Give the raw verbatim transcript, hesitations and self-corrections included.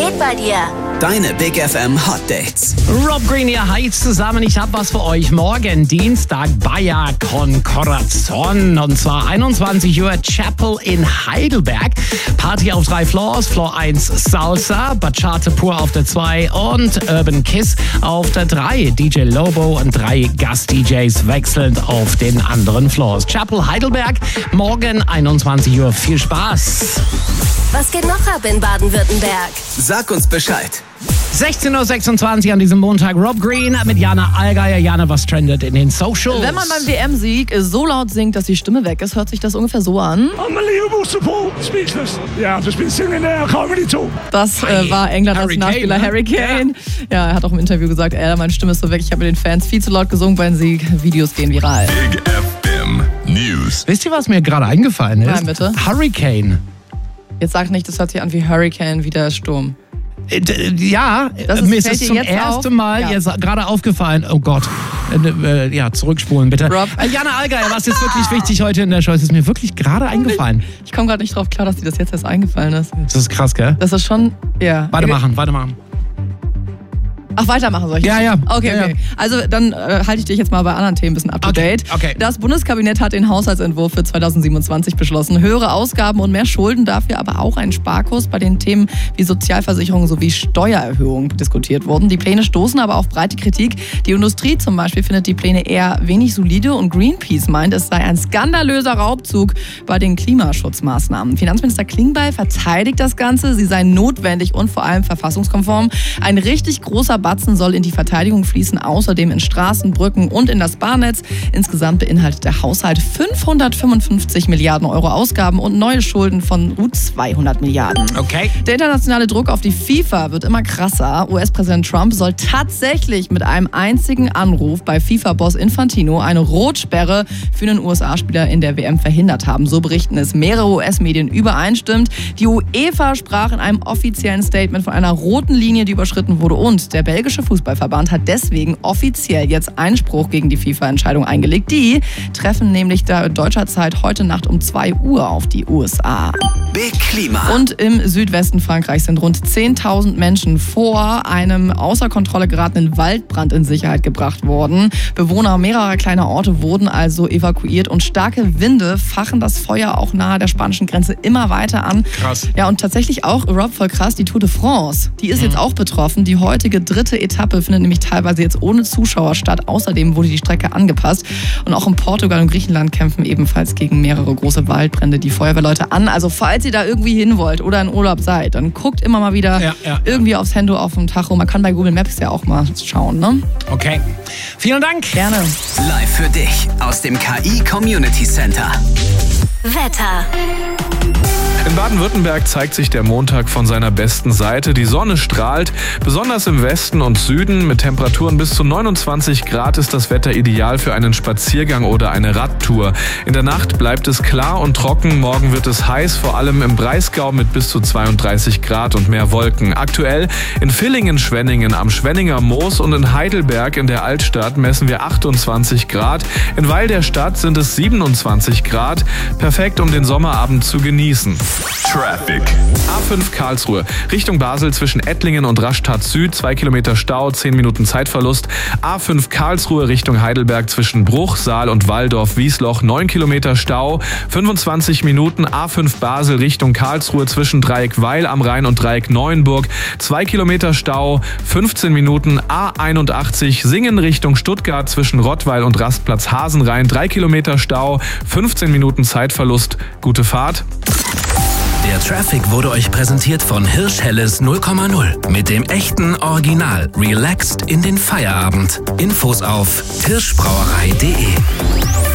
geht bei dir? Deine Big F M Hot Dates. Rob Green, ihr heizt zusammen. Ich hab was für euch. Morgen, Dienstag, Baia con Corazon. Und zwar einundzwanzig Uhr, Chapel in Heidelberg. Party auf drei Floors. Floor eins Salsa, Bachata pur auf der zwei und Urban Kiss auf der drei. D J Lobo und drei Gast-D Js wechselnd auf den anderen Floors. Chapel Heidelberg, morgen einundzwanzig Uhr. Viel Spaß. Was geht noch ab in Baden-Württemberg? Sag uns Bescheid. sechzehn Uhr sechsundzwanzig an diesem Montag. Rob Green mit Jana Allgeier. Jana, was trendet in den Socials? Wenn man beim W M-Sieg so laut singt, dass die Stimme weg ist, hört sich das ungefähr so an. Unbelievable support, speechless. Yeah, I've just been singing there, I can't really talk. Das äh, war England als Nachspieler Harry Kane. Ja. ja, er hat auch im Interview gesagt, äh, meine Stimme ist so weg, ich habe mit den Fans viel zu laut gesungen beim Sieg. Videos gehen viral. Big F M News. Wisst ihr, was mir gerade eingefallen ist? Nein, bitte. Hurricane. Jetzt sag nicht, das hört sich an wie Hurricane, wie der Sturm. Ja, das ist, mir ist es zum ersten auf? Mal ja. jetzt gerade aufgefallen. Oh Gott. Äh, ja, zurückspulen bitte. Rob. Äh, Jana Allgeier, was ist wirklich wichtig heute in der Show? Es ist mir wirklich gerade eingefallen. Ich komme gerade nicht drauf klar, dass dir das jetzt erst eingefallen ist. Das ist krass, gell? Das ist schon, ja. Weitermachen, weitermachen. Ach, weitermachen soll ich? Ja, ja. Okay, ja, okay. ja. Also dann äh, halte ich dich jetzt mal bei anderen Themen ein bisschen up to date. Okay, okay. Das Bundeskabinett hat den Haushaltsentwurf für zweitausendsiebenundzwanzig beschlossen. Höhere Ausgaben und mehr Schulden, dafür aber auch ein Sparkurs bei den Themen wie Sozialversicherung sowie Steuererhöhung diskutiert wurden. Die Pläne stoßen aber auf breite Kritik. Die Industrie zum Beispiel findet die Pläne eher wenig solide und Greenpeace meint, es sei ein skandalöser Raubzug bei den Klimaschutzmaßnahmen. Finanzminister Klingbeil verteidigt das Ganze. Sie seien notwendig und vor allem verfassungskonform. Ein richtig großer Batzen soll in die Verteidigung fließen, außerdem in Straßen, Brücken und in das Bahnnetz. Insgesamt beinhaltet der Haushalt fünfhundertfünfundfünfzig Milliarden Euro Ausgaben und neue Schulden von gut zweihundert Milliarden. Okay. Der internationale Druck auf die FIFA wird immer krasser. U S-Präsident Trump soll tatsächlich mit einem einzigen Anruf bei FIFA-Boss Infantino eine Rotsperre für einen U S A-Spieler in der W M verhindert haben. So berichten es mehrere U S-Medien übereinstimmend. Die UEFA sprach in einem offiziellen Statement von einer roten Linie, die überschritten wurde, und der belgische Fußballverband hat deswegen offiziell jetzt Einspruch gegen die FIFA-Entscheidung eingelegt. Die treffen nämlich der deutscher Zeit heute Nacht um zwei Uhr auf die U S A. Big Klima. Und im Südwesten Frankreichs sind rund zehntausend Menschen vor einem außer Kontrolle geratenen Waldbrand in Sicherheit gebracht worden. Bewohner mehrerer kleiner Orte wurden also evakuiert und starke Winde fachen das Feuer auch nahe der spanischen Grenze immer weiter an. Krass. Ja, und tatsächlich auch, Rob, voll krass, die Tour de France, die ist mhm. jetzt auch betroffen. Die heutige dritte Etappe findet nämlich teilweise jetzt ohne Zuschauer statt. Außerdem wurde die Strecke angepasst. Und auch in Portugal und Griechenland kämpfen ebenfalls gegen mehrere große Waldbrände die Feuerwehrleute an. Also falls ihr da irgendwie hin wollt oder in Urlaub seid, dann guckt immer mal wieder ja, ja, irgendwie aufs Handy auf dem Tacho. Man kann bei Google Maps ja auch mal schauen, ne? Okay. Vielen Dank. Gerne. Live für dich aus dem K I Community Center. Wetter. In Baden-Württemberg zeigt sich der Montag von seiner besten Seite. Die Sonne strahlt, besonders im Westen und Süden. Mit Temperaturen bis zu neunundzwanzig Grad ist das Wetter ideal für einen Spaziergang oder eine Radtour. In der Nacht bleibt es klar und trocken. Morgen wird es heiß, vor allem im Breisgau mit bis zu zweiunddreißig Grad und mehr Wolken. Aktuell in Villingen-Schwenningen am Schwenninger Moos und in Heidelberg in der Altstadt messen wir achtundzwanzig Grad. In Weil der Stadt sind es siebenundzwanzig Grad. Perfekt, um den Sommerabend zu genießen. Traffic. A fünf Karlsruhe, Richtung Basel zwischen Ettlingen und Rastatt Süd, zwei Kilometer Stau, zehn Minuten Zeitverlust. A fünf Karlsruhe Richtung Heidelberg zwischen Bruch, Saal und Walldorf-Wiesloch, neun Kilometer Stau, fünfundzwanzig Minuten. A fünf Basel Richtung Karlsruhe zwischen Dreieck Weil am Rhein und Dreieck Neuenburg, zwei Kilometer Stau, fünfzehn Minuten. A einundachtzig Singen Richtung Stuttgart zwischen Rottweil und Rastplatz Hasenrhein, drei Kilometer Stau, fünfzehn Minuten Zeitverlust. Gute Fahrt. Der Traffic wurde euch präsentiert von Hirsch Helles null Komma null. Mit dem echten Original. Relaxed in den Feierabend. Infos auf hirschbrauerei punkt de.